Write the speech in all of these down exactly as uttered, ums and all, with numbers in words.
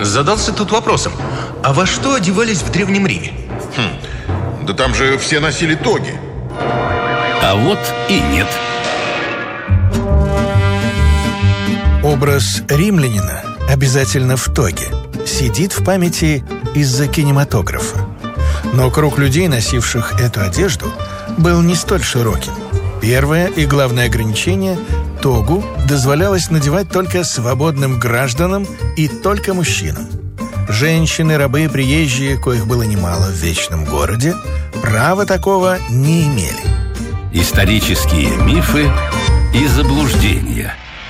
задался тут вопросом: а во что одевались в Древнем Риме? Хм, да там же все носили тоги. А вот и нет. Образ римлянина обязательно в тоге сидит в памяти из-за кинематографа. Но круг людей, носивших эту одежду, был не столь широким. Первое и главное ограничение – тогу дозволялось надевать только свободным гражданам и только мужчинам. Женщины, рабы, приезжие, коих было немало в вечном городе, права такого не имели. Исторические мифы и заблуждения.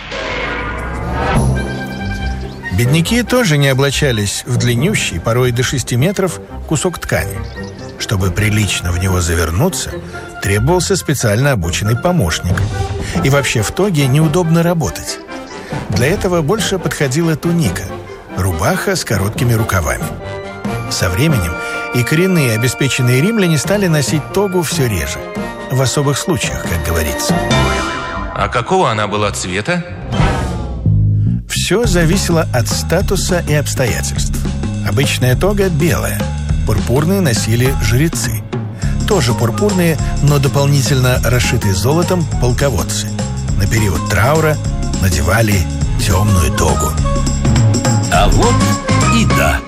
Бедняки тоже не облачались в длиннющий, порой до шести метров, кусок ткани. Чтобы прилично в него завернуться, требовался специально обученный помощник. И вообще в тоге неудобно работать. Для этого больше подходила туника – рубаха с короткими рукавами. Со временем и коренные обеспеченные римляне стали носить тогу все реже. В особых случаях, как говорится. А какого она была цвета? Все зависело от статуса и обстоятельств. Обычная тога белая. Пурпурные носили жрецы. Тоже пурпурные, но дополнительно расшитые золотом полководцы. На период траура надевали темную тогу. А вот и да.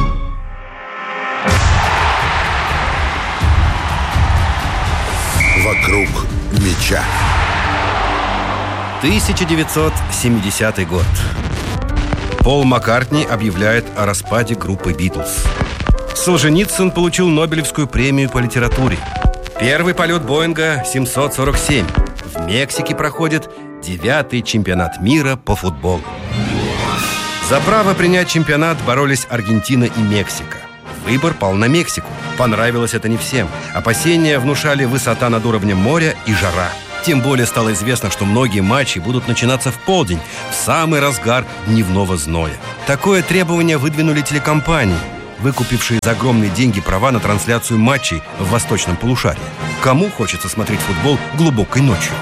Вокруг меча. тысяча девятьсот семидесятый год. Пол Маккартни объявляет о распаде группы «Битлз». Солженицын получил Нобелевскую премию по литературе. Первый полет Боинга семьсот сорок семь. В Мексике проходит девятый чемпионат мира по футболу. За право принять чемпионат боролись Аргентина и Мексика. Выбор пал на Мексику. Понравилось это не всем. Опасения внушали высота над уровнем моря и жара. Тем более стало известно, что многие матчи будут начинаться в полдень, в самый разгар дневного зноя. Такое требование выдвинули телекомпании, выкупившие за огромные деньги права на трансляцию матчей в восточном полушарии. Кому хочется смотреть футбол глубокой ночью?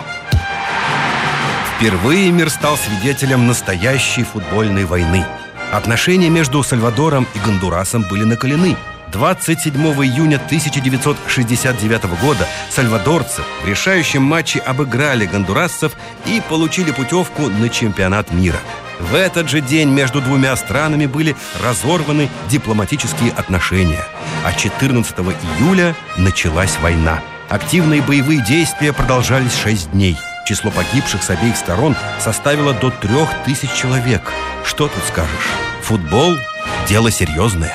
Впервые мир стал свидетелем настоящей футбольной войны. Отношения между Сальвадором и Гондурасом были накалены. двадцать седьмого июня тысяча девятьсот шестьдесят девятого года сальвадорцы в решающем матче обыграли гондурасцев и получили путевку на чемпионат мира. В этот же день между двумя странами были разорваны дипломатические отношения, а четырнадцатого июля началась война. Активные боевые действия продолжались шесть дней. Число погибших с обеих сторон составило до трех тысяч человек. Что тут скажешь? Футбол – дело серьезное.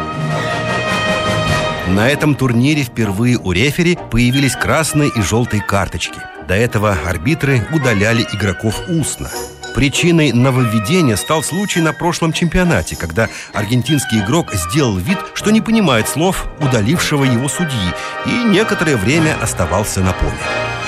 На этом турнире впервые у рефери появились красные и желтые карточки. До этого арбитры удаляли игроков устно. Причиной нововведения стал случай на прошлом чемпионате, когда аргентинский игрок сделал вид, что не понимает слов удалившего его судьи, и некоторое время оставался на поле.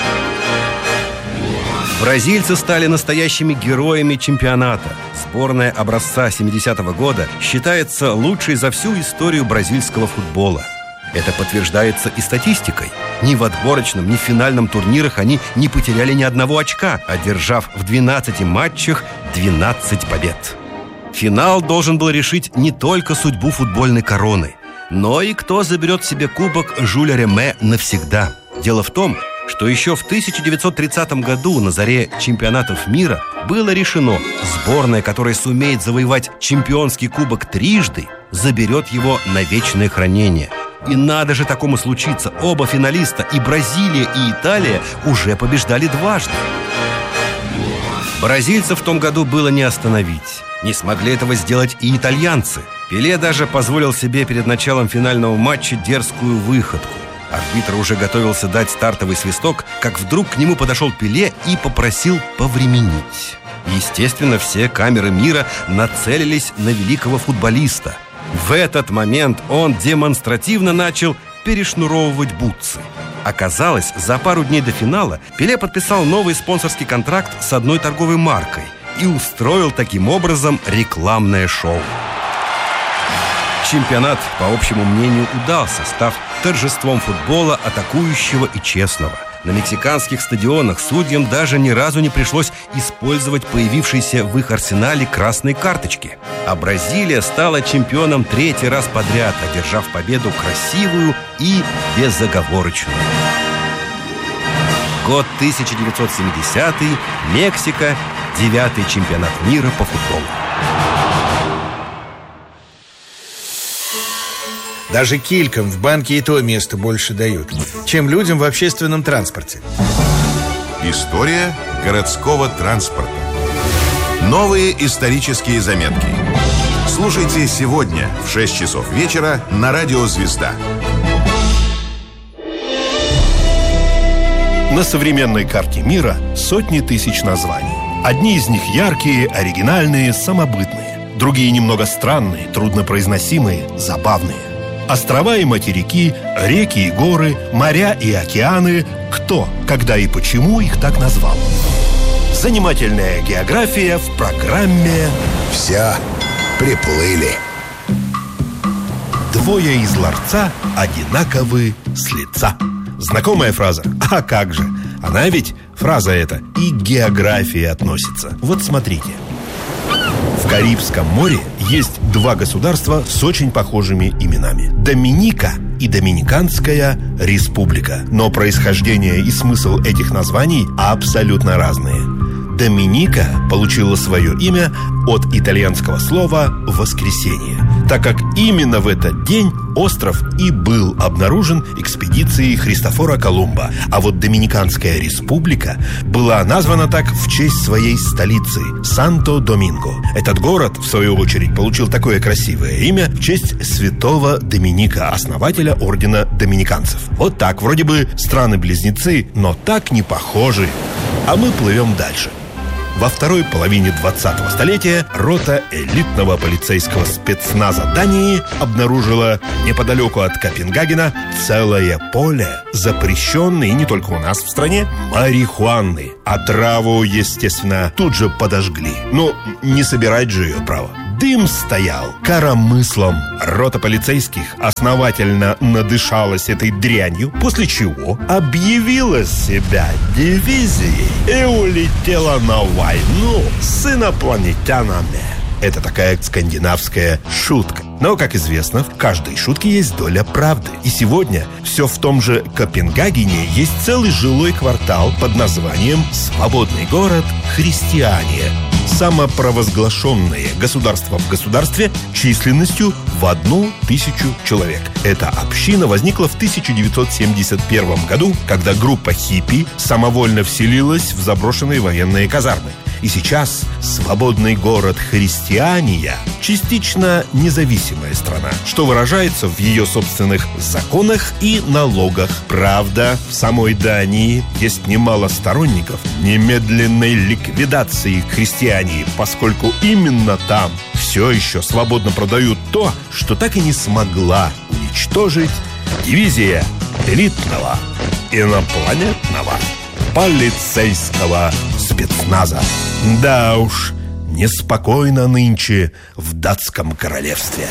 Бразильцы стали настоящими героями чемпионата. Сборная образца семидесятого года считается лучшей за всю историю бразильского футбола. Это подтверждается и статистикой. Ни в отборочном, ни в финальном турнирах они не потеряли ни одного очка, одержав в двенадцати матчах двенадцать побед. Финал должен был решить не только судьбу футбольной короны, но и кто заберет себе кубок Жюля Реме навсегда. Дело в том, что еще в тысяча девятьсот тридцатом году на заре чемпионатов мира было решено: сборная, которая сумеет завоевать чемпионский кубок трижды, заберет его на вечное хранение. И надо же такому случиться. Оба финалиста, и Бразилия, и Италия, уже побеждали дважды. Бразильцев в том году было не остановить. Не смогли этого сделать и итальянцы. Пеле даже позволил себе перед началом финального матча дерзкую выходку. Арбитр уже готовился дать стартовый свисток, как вдруг к нему подошел Пеле и попросил повременить. Естественно, все камеры мира нацелились на великого футболиста. В этот момент он демонстративно начал перешнуровывать бутсы. Оказалось, за пару дней до финала Пеле подписал новый спонсорский контракт с одной торговой маркой и устроил таким образом рекламное шоу. Чемпионат, по общему мнению, удался, став торжеством футбола атакующего и честного. На мексиканских стадионах судьям даже ни разу не пришлось использовать появившиеся в их арсенале красные карточки. А Бразилия стала чемпионом третий раз подряд, одержав победу красивую и безоговорочную. Год тысяча девятьсот семидесятый, Мексика, девятый чемпионат мира по футболу. Даже килькам в банке и то место больше дают, чем людям в общественном транспорте. История городского транспорта. Новые исторические заметки. Слушайте сегодня в шесть часов вечера на радио «Звезда». На современной карте мира сотни тысяч названий. Одни из них яркие, оригинальные, самобытные. Другие немного странные, труднопроизносимые, забавные. Острова и материки, реки и горы, моря и океаны. Кто, когда и почему их так назвал? Занимательная география в программе Все приплыли. «Двое из ларца одинаковы с лица». Знакомая фраза? А как же? Она ведь, фраза эта, и к географии относится. Вот смотрите. В Карибском море есть два государства с очень похожими именами: Доминика и Доминиканская республика. Но происхождение и смысл этих названий абсолютно разные. Доминика получила свое имя от итальянского слова «воскресенье», так как именно в этот день остров и был обнаружен экспедицией Христофора Колумба. А вот Доминиканская республика была названа так в честь своей столицы – Санто-Доминго. Этот город, в свою очередь, получил такое красивое имя в честь святого Доминика, основателя ордена доминиканцев. Вот так, вроде бы страны-близнецы, но так не похожи. А мы плывем дальше. Во второй половине двадцатого столетия рота элитного полицейского спецназа Дании обнаружила неподалеку от Копенгагена целое поле запрещенной, не только у нас в стране, марихуаны. А траву, естественно, тут же подожгли. Ну, не собирать же ее, право. Дым стоял коромыслом. Рота полицейских основательно надышалась этой дрянью, после чего объявила себя дивизией и улетела на войну с инопланетянами. Это такая скандинавская шутка. Но, как известно, в каждой шутке есть доля правды. И сегодня все в том же Копенгагене есть целый жилой квартал под названием «Свободный город Христиания». Самопровозглашенное государство в государстве численностью в одну тысячу человек. Эта община возникла в тысяча девятьсот семьдесят первом году, когда группа хиппи самовольно вселилась в заброшенные военные казармы. И сейчас свободный город Христиания частично независимая страна, что выражается в ее собственных законах и налогах. Правда, в самой Дании есть немало сторонников немедленной ликвидации христиании, поскольку именно там все еще свободно продают то, что так и не смогла уничтожить дивизия элитного инопланетного полицейского спецназа. Да уж, неспокойно нынче в датском королевстве.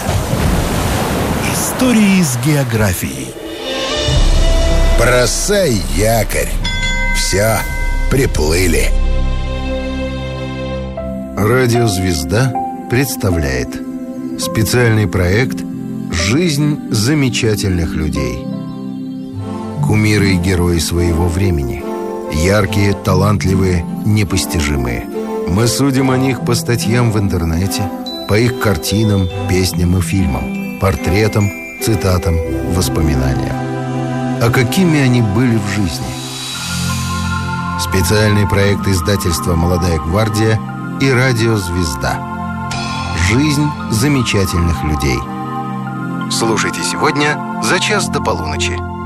Истории из географии. Бросай якорь. Все приплыли. Радио «Звезда» представляет специальный проект «Жизнь замечательных людей». Кумиры и герои своего времени. Яркие, талантливые, непостижимые. Мы судим о них по статьям в интернете, по их картинам, песням и фильмам, портретам, цитатам, воспоминаниям. А какими они были в жизни? Специальный проект издательства «Молодая гвардия» и радио «Звезда». Жизнь замечательных людей. Слушайте сегодня за час до полуночи.